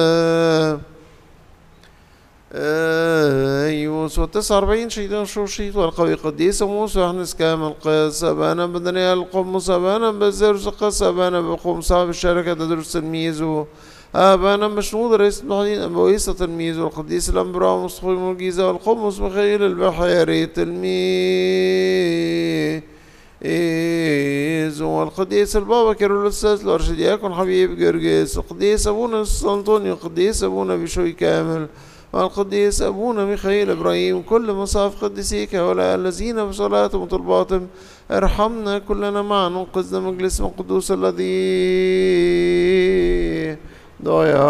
يوسف 49 شيطان شوشيت والقوي قديس موسى احنس كامل قيس أبانا بدنيا القمص أبانا بزرز قس أبانا بقوم صاحب الشركة تدرس تلميذه أبانا مشنود رئيس المحدين أبويسة تلميذه القديس الأنبراء مصطفى المرجيزة والقمص مخيل البحيري تلميذ والقديس البابا كيرول الأستاذ الأرشدياكون حبيب جرجس القديس أبونا أنطونيو القديس أبونا بشوي كامل والقديس أبونا ميخائيل إبراهيم كل مصاف قديسيك هؤلاء الذين بصلاتهم وطلباتهم ارحمنا كلنا معا وانقذنا مجلس القدوس الذي ضايع